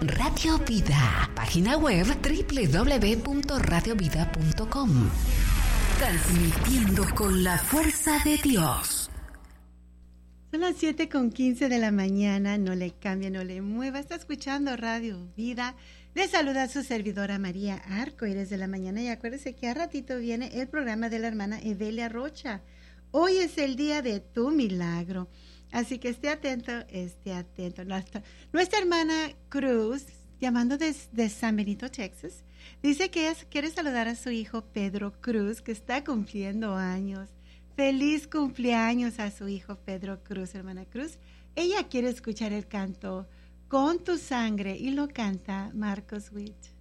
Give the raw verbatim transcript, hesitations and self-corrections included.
Radio Vida. Página web doble u doble u doble u punto radio vida punto com. Transmitiendo con la fuerza de Dios. Son las siete con quince de la mañana. No le cambie, no le mueva. Está escuchando Radio Vida. Le saluda a su servidora María Arcoíris de la mañana. Y acuérdese que a ratito viene el programa de la hermana Evelia Rocha. Hoy es el día de tu milagro. Así que esté atento, esté atento. Nuestra, nuestra hermana Cruz, llamando desde San Benito, Texas, dice que es, quiere saludar a su hijo Pedro Cruz, que está cumpliendo años. Feliz cumpleaños a su hijo Pedro Cruz, hermana Cruz. Ella quiere escuchar el canto Con tu sangre y lo canta Marcos Witt.